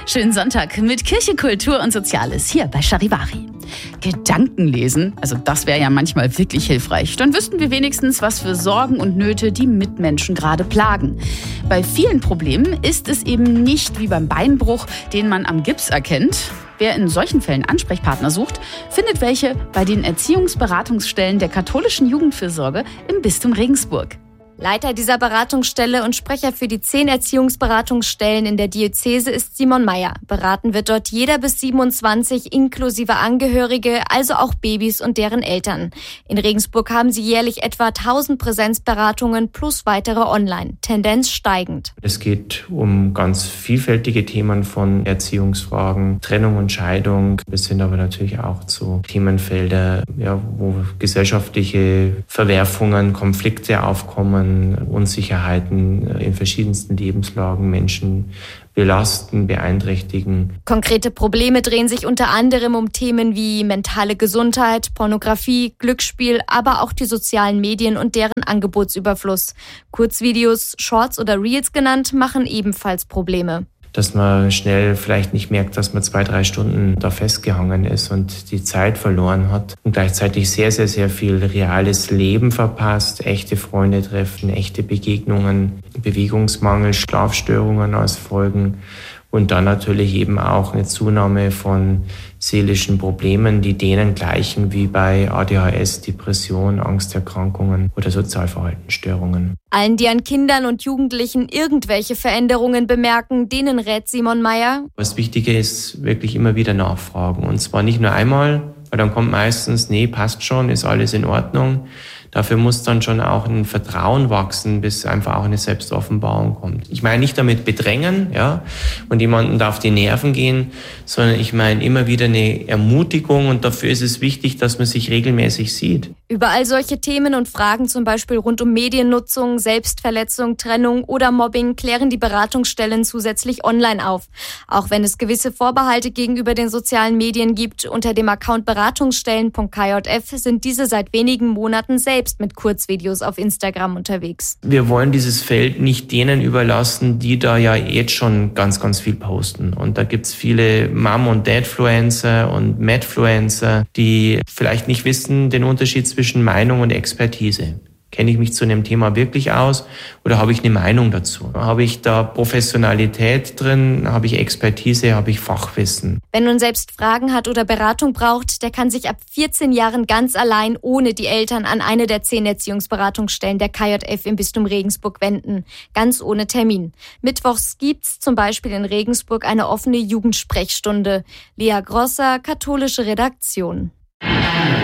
Schönen Sonntag mit Kirche, Kultur und Soziales hier bei Charivari. Gedanken lesen, also das wäre ja manchmal wirklich hilfreich. Dann wüssten wir wenigstens, was für Sorgen und Nöte die Mitmenschen gerade plagen. Bei vielen Problemen ist es eben nicht wie beim Beinbruch, den man am Gips erkennt. Wer in solchen Fällen Ansprechpartner sucht, findet welche bei den Erziehungsberatungsstellen der katholischen Jugendfürsorge im Bistum Regensburg. Leiter dieser Beratungsstelle und Sprecher für die 10 Erziehungsberatungsstellen in der Diözese ist Simon Meyer. Beraten wird dort jeder bis 27 inklusive Angehörige, also auch Babys und deren Eltern. In Regensburg haben sie jährlich etwa 1000 Präsenzberatungen plus weitere online, Tendenz steigend. Es geht um ganz vielfältige Themen von Erziehungsfragen, Trennung und Scheidung, bis hin aber natürlich auch zu Themenfelder, wo gesellschaftliche Verwerfungen, Konflikte aufkommen, Unsicherheiten in verschiedensten Lebenslagen Menschen belasten, beeinträchtigen. Konkrete Probleme drehen sich unter anderem um Themen wie mentale Gesundheit, Pornografie, Glücksspiel, aber auch die sozialen Medien und deren Angebotsüberfluss. Kurzvideos, Shorts oder Reels genannt, machen ebenfalls Probleme. Dass man schnell vielleicht nicht merkt, dass man 2-3 Stunden da festgehangen ist und die Zeit verloren hat und gleichzeitig sehr, sehr, sehr viel reales Leben verpasst, echte Freunde treffen, echte Begegnungen, Bewegungsmangel, Schlafstörungen als Folgen und dann natürlich eben auch eine Zunahme von seelischen Problemen, die denen gleichen wie bei ADHS, Depression, Angsterkrankungen oder Sozialverhaltensstörungen. Allen, die an Kindern und Jugendlichen irgendwelche Veränderungen bemerken, denen rät Simon Meyer: Das Wichtige ist wirklich immer wieder nachfragen. Und zwar nicht nur einmal, weil dann kommt meistens, nee, passt schon, ist alles in Ordnung. Dafür muss dann schon auch ein Vertrauen wachsen, bis einfach auch eine Selbstoffenbarung kommt. Ich meine nicht damit bedrängen, und jemanden auf die Nerven gehen, sondern ich meine immer wieder eine Ermutigung und dafür ist es wichtig, dass man sich regelmäßig sieht. Über all solche Themen und Fragen, zum Beispiel rund um Mediennutzung, Selbstverletzung, Trennung oder Mobbing, klären die Beratungsstellen zusätzlich online auf. Auch wenn es gewisse Vorbehalte gegenüber den sozialen Medien gibt, unter dem Account beratungsstellen.kjf sind diese seit wenigen Monaten selbst mit Kurzvideos auf Instagram unterwegs. Wir wollen dieses Feld nicht denen überlassen, die da ja jetzt schon ganz, ganz viel posten. Und da gibt's viele Mom- und Dadfluencer und Madfluencer, die vielleicht nicht wissen den Unterschied zwischen Meinung und Expertise. Kenne ich mich zu einem Thema wirklich aus oder habe ich eine Meinung dazu? Habe ich da Professionalität drin? Habe ich Expertise? Habe ich Fachwissen? Wer nun selbst Fragen hat oder Beratung braucht, der kann sich ab 14 Jahren ganz allein ohne die Eltern an eine der 10 Erziehungsberatungsstellen der KJF im Bistum Regensburg wenden. Ganz ohne Termin. Mittwochs gibt's zum Beispiel in Regensburg eine offene Jugendsprechstunde. Lea Grosser, katholische Redaktion.